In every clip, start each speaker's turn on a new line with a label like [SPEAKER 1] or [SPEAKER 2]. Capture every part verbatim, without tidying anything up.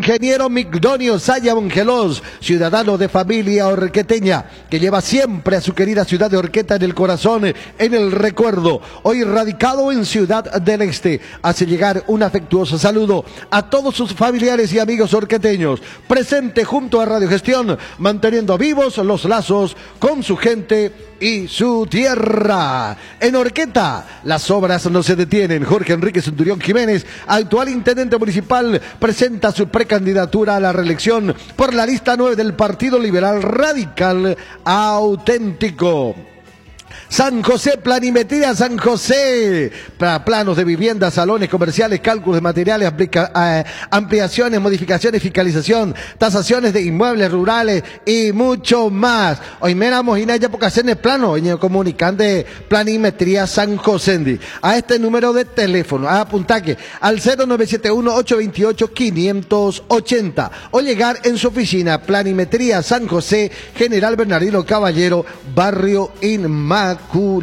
[SPEAKER 1] ingeniero Migdonio Saya Mongelos, ciudadano de familia orqueteña, que lleva siempre a su querida ciudad de Orqueta en el corazón, en el recuerdo. Hoy radicado en Ciudad del Este, hace llegar un afectuoso saludo a todos sus familiares y amigos orqueteños, presente junto a Radio Gestión, manteniendo vivos los lazos con su gente y su tierra. En Orqueta, las obras no se detienen. Jorge Enrique Centurión Jiménez, actual intendente municipal, presenta su precandidatura a la reelección por la lista nueve del Partido Liberal Radical Auténtico. San José, Planimetría San José, para planos de viviendas, salones comerciales, cálculos de materiales, aplica, eh, ampliaciones, modificaciones, fiscalización, tasaciones de inmuebles rurales y mucho más. Hoy miramos y no hay época en el plano, en el comunicante Planimetría San José. A este número de teléfono, a apuntaque al cero nueve siete uno, ocho dos ocho, cinco ocho cero o llegar en su oficina Planimetría San José, General Bernardino Caballero, Barrio Inmaculado.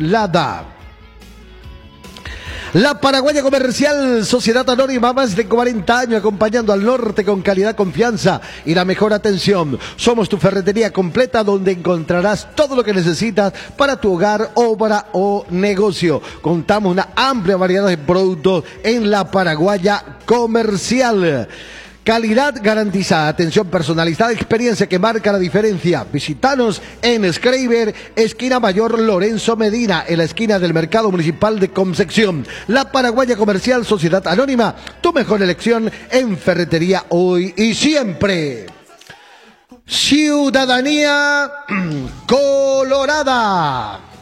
[SPEAKER 1] La Paraguaya Comercial, sociedad anónima, más de cuarenta años acompañando al norte con calidad, confianza y la mejor atención. Somos tu ferretería completa donde encontrarás todo lo que necesitas para tu hogar, obra o negocio. Contamos una amplia variedad de productos en la Paraguaya Comercial. Calidad garantizada, atención personalizada, experiencia que marca la diferencia. Visítanos en Schreiber, esquina Mayor Lorenzo Medina, en la esquina del Mercado Municipal de Concepción. La Paraguaya Comercial, sociedad anónima, tu mejor elección en ferretería hoy y siempre. Ciudadanía Colorada.